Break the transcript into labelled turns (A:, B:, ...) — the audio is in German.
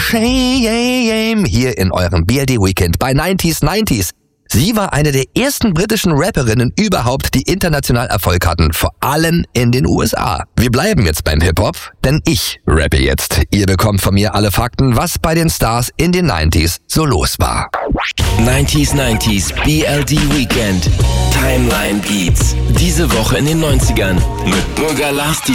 A: Shame hier in eurem BLD Weekend bei 90s. Sie war eine der ersten britischen Rapperinnen überhaupt, die international Erfolg hatten, vor allem in den USA. Wir bleiben jetzt beim Hip-Hop, denn ich rappe jetzt. Ihr bekommt von mir alle Fakten, was bei den Stars in den 90s so los war.
B: 90s BLD Weekend. Timeline Beats. Diese Woche in den 90ern mit Bürger Lars